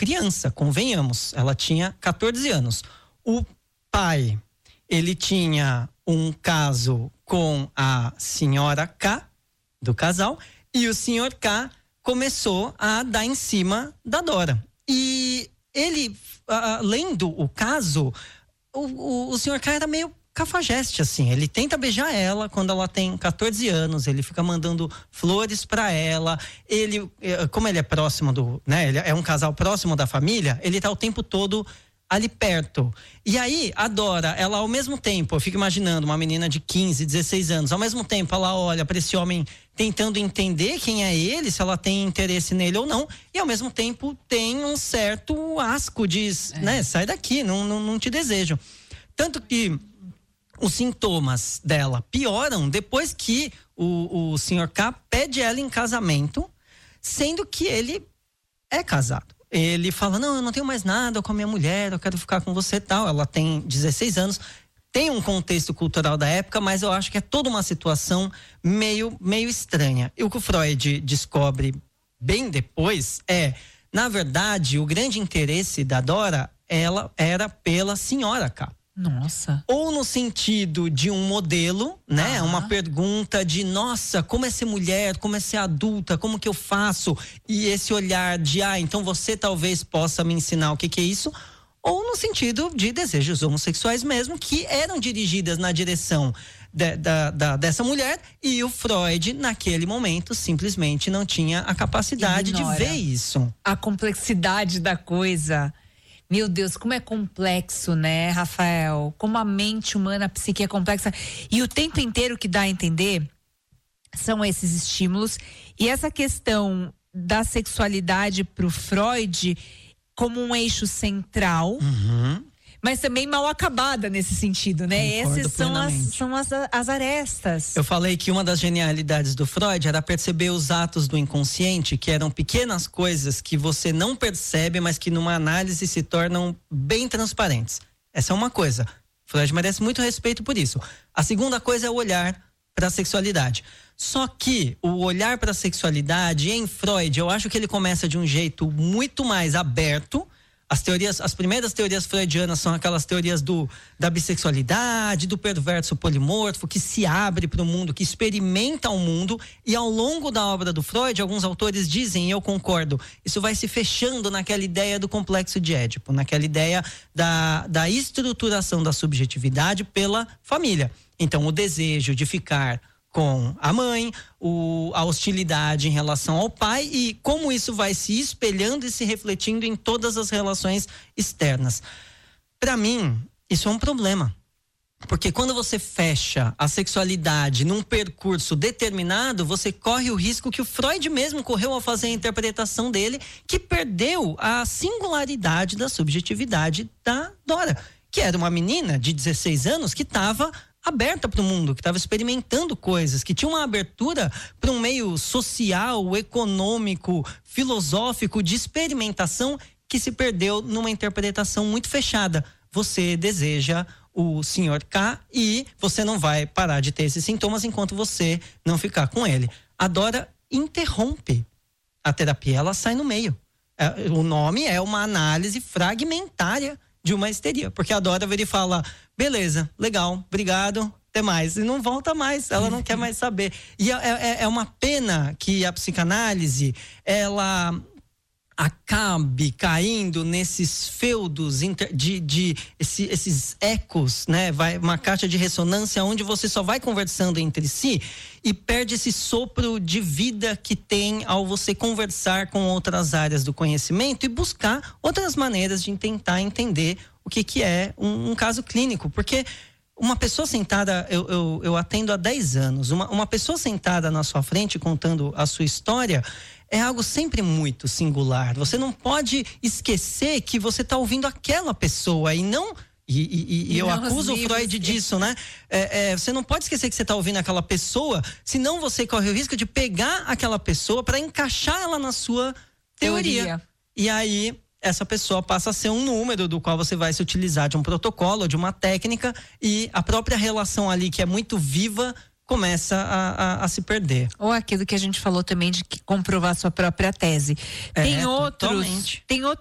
criança, convenhamos. Ela tinha 14 anos. O pai, ele tinha um caso com a senhora K, do casal, e o senhor K começou a dar em cima da Dora. E ele, lendo o caso, o senhor K era meio cafajeste, assim. Ele tenta beijar ela quando ela tem 14 anos, ele fica mandando flores pra ela. Ele, como ele é próximo ele é um casal próximo da família, ele tá o tempo todo ali perto. E aí, a Dora, ela ao mesmo tempo, eu fico imaginando uma menina de 15, 16 anos, ao mesmo tempo ela olha pra esse homem tentando entender quem é ele, se ela tem interesse nele ou não, e ao mesmo tempo tem um certo asco, diz, sai daqui, não te desejo. Tanto que os sintomas dela pioram depois que o senhor K pede ela em casamento, sendo que ele é casado. Ele fala, não, eu não tenho mais nada com a minha mulher, eu quero ficar com você e tal. Ela tem 16 anos, tem um contexto cultural da época, mas eu acho que é toda uma situação meio estranha. E o que o Freud descobre bem depois na verdade, o grande interesse da Dora, ela era pela senhora K. Nossa. Ou no sentido de um modelo, né? Uma pergunta de, nossa, como é ser mulher, como é ser adulta, como que eu faço? E esse olhar de, então você talvez possa me ensinar o que é isso. Ou no sentido de desejos homossexuais mesmo, que eram dirigidas na direção dessa mulher, e o Freud, naquele momento, simplesmente não tinha a capacidade de ver isso. A complexidade da coisa. Meu Deus, como é complexo, né, Rafael? Como a mente humana, a psique é complexa. E o tempo inteiro que dá a entender são esses estímulos. E essa questão da sexualidade pro Freud como um eixo central, mas também mal acabada nesse sentido, né? Essas são as arestas. Eu falei que uma das genialidades do Freud era perceber os atos do inconsciente, que eram pequenas coisas que você não percebe, mas que numa análise se tornam bem transparentes. Essa é uma coisa. Freud merece muito respeito por isso. A segunda coisa é o olhar para a sexualidade. Só que o olhar para a sexualidade em Freud, eu acho que ele começa de um jeito muito mais aberto. As primeiras teorias freudianas são aquelas teorias da bissexualidade, do perverso polimorfo, que se abre para o mundo, que experimenta o mundo, e ao longo da obra do Freud, alguns autores dizem, e eu concordo, isso vai se fechando naquela ideia do complexo de Édipo, naquela ideia da estruturação da subjetividade pela família. Então, o desejo de ficar com a mãe, a hostilidade em relação ao pai, e como isso vai se espelhando e se refletindo em todas as relações externas. Para mim, isso é um problema. Porque quando você fecha a sexualidade num percurso determinado, você corre o risco que o Freud mesmo correu ao fazer a interpretação dele, que perdeu a singularidade da subjetividade da Dora, que era uma menina de 16 anos que estava aberta para o mundo, que estava experimentando coisas, que tinha uma abertura para um meio social, econômico, filosófico, de experimentação, que se perdeu numa interpretação muito fechada. Você deseja o senhor K e você não vai parar de ter esses sintomas enquanto você não ficar com ele. A Dora interrompe a terapia, ela sai no meio. O nome é uma análise fragmentária de uma histeria, porque a Dora vira e fala, beleza, legal, obrigado, até mais, e não volta mais, ela não quer mais saber. E é uma pena que a psicanálise, ela acabe caindo nesses feudos esses ecos, né? Vai uma caixa de ressonância onde você só vai conversando entre si e perde esse sopro de vida que tem ao você conversar com outras áreas do conhecimento e buscar outras maneiras de tentar entender o que é um caso clínico, porque uma pessoa sentada, eu atendo há 10 anos, uma pessoa sentada na sua frente contando a sua história é algo sempre muito singular. Você não pode esquecer que você está ouvindo aquela pessoa e não... E eu acuso o Freud disso, né? Você não pode esquecer que você está ouvindo aquela pessoa, senão você corre o risco de pegar aquela pessoa para encaixar ela na sua teoria. E aí, essa pessoa passa a ser um número do qual você vai se utilizar de um protocolo, de uma técnica, e a própria relação ali, que é muito viva, começa a se perder. Ou aquilo que a gente falou também de comprovar sua própria tese. Tem outros